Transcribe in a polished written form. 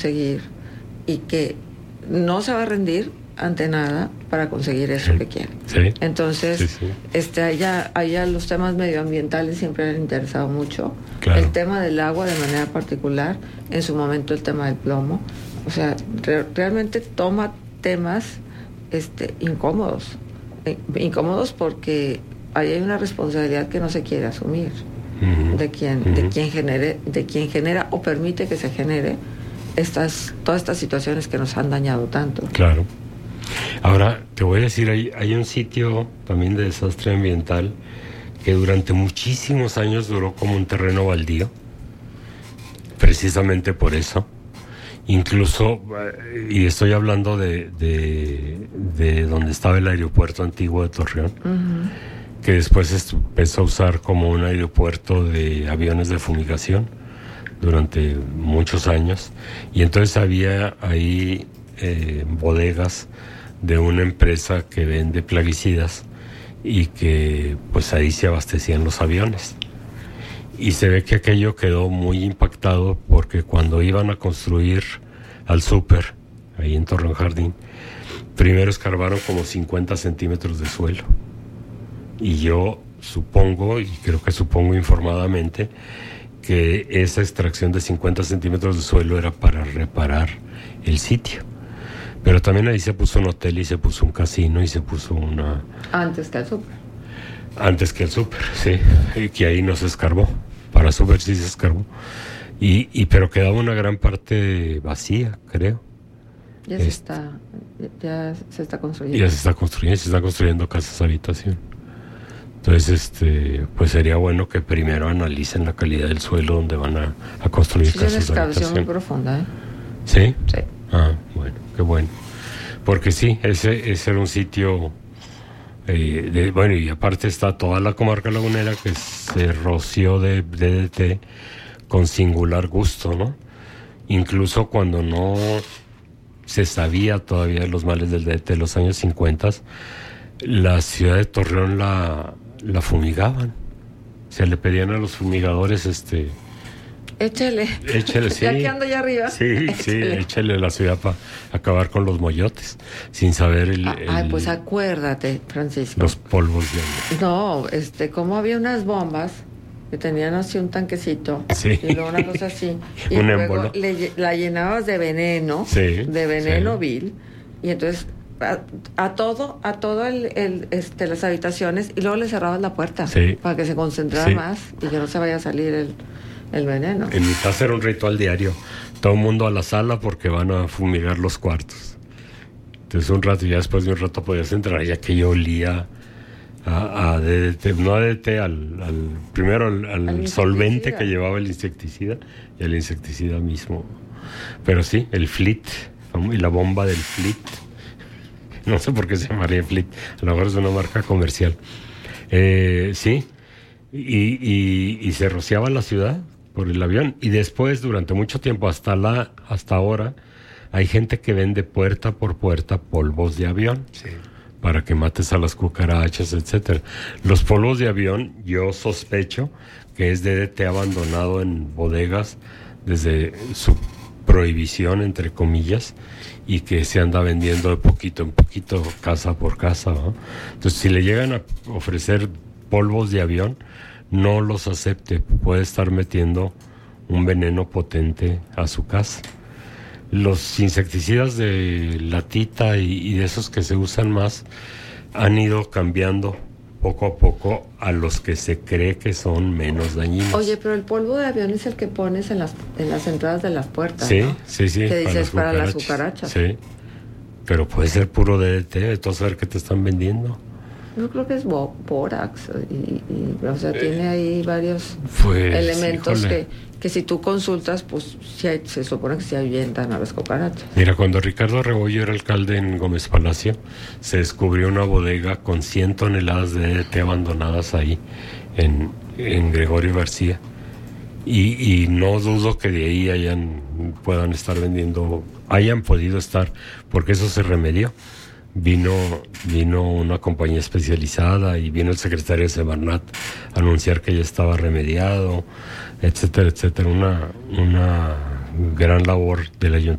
conseguir y que no se va a rendir ante nada para conseguir eso que quiere. Sí. Entonces, allá los temas medioambientales siempre le han interesado mucho. Claro. El tema del agua de manera particular, en su momento el tema del plomo. O sea, realmente toma temas incómodos. Incómodos porque ahí hay una responsabilidad que no se quiere asumir. Uh-huh. de quien genera o permite que se genere todas estas situaciones que nos han dañado tanto. Claro. Ahora, te voy a decir, hay un sitio también de desastre ambiental que durante muchísimos años duró como un terreno baldío, precisamente por eso. Incluso, y estoy hablando de donde estaba el aeropuerto antiguo de Torreón, uh-huh, que después empezó a usar como un aeropuerto de aviones de fumigación durante muchos años, y entonces había ahí bodegas de una empresa que vende plaguicidas y que pues ahí se abastecían los aviones. Y se ve que aquello quedó muy impactado porque cuando iban a construir al súper, ahí en Torreón Jardín, primero escarbaron como 50 centímetros de suelo. Y yo supongo, y creo que supongo informadamente, que esa extracción de 50 centímetros de suelo era para reparar el sitio. Pero también ahí se puso un hotel y se puso un casino y se puso una... Antes que el súper. Antes que el súper, sí. Y que ahí no se escarbó. Para súper sí se escarbó. Pero quedaba una gran parte vacía, creo. Ya se está construyendo. Ya se está construyendo casas habitación. Entonces, pues sería bueno que primero analicen la calidad del suelo donde van a construir casas habitación. Es una excavación muy profunda, ¿eh? ¿Sí? Sí. Ah, bueno, qué bueno. Porque sí, ese era un sitio... bueno, y aparte está toda la comarca lagunera que se roció de DDT con singular gusto, ¿no? Incluso cuando no se sabía todavía de los males del DDT en los años 50, la ciudad de Torreón la fumigaban. Se le pedían a los fumigadores Échele, sí. Ya que ando allá arriba. Sí, échele la ciudad para acabar con los moyotes, sin saber pues acuérdate, Francisco. Los polvos de... No, como había unas bombas que tenían así un tanquecito, sí, y luego una cosa así, y un luego émbolo. La llenabas de veneno, sí, de veneno sí. vil, y entonces a todo las habitaciones, y luego le cerrabas la puerta, sí, para que se concentrara sí. más y que no se vaya a salir el veneno. En mi casa era un ritual diario. Todo el mundo a la sala porque van a fumigar los cuartos. Entonces un rato, ya después de un rato podías entrar, ya que yo olía a DDT, no a DDT, primero al solvente que llevaba el insecticida y al insecticida mismo. Pero sí, el Fleet y la bomba del Fleet. No sé por qué se llamaría Fleet, a lo mejor es una marca comercial. Sí, y se rociaba la ciudad por el avión, y después durante mucho tiempo hasta ahora hay gente que vende puerta por puerta polvos de avión, sí, para que mates a las cucarachas, etcétera. Los polvos de avión yo sospecho que es DDT abandonado en bodegas desde su prohibición, entre comillas, y que se anda vendiendo de poquito en poquito, casa por casa, ¿no? Entonces, si le llegan a ofrecer polvos de avión, no los acepte, puede estar metiendo un veneno potente a su casa. Los insecticidas de latita y de esos que se usan más han ido cambiando poco a poco a los que se cree que son menos dañinos. Oye, pero el polvo de avión es el que pones en las entradas de las puertas, sí, ¿no? Sí, que dices para las cucarachas. Sí, pero puede ser puro DDT, de todo saber qué te están vendiendo. Yo creo que es bórax, o sea, tiene ahí varios elementos que si tú consultas, pues se supone que se ahuyentan a las cucarachas. Mira, cuando Ricardo Rebollo era alcalde en Gómez Palacio, se descubrió una bodega con 100 toneladas de DDT abandonadas ahí, en Gregorio García. Y no dudo que de ahí hayan podido estar, porque eso se remedió. Vino una compañía especializada y vino el secretario de Semarnat a anunciar que ya estaba remediado, etcétera, etcétera. Una gran labor del ayuntamiento.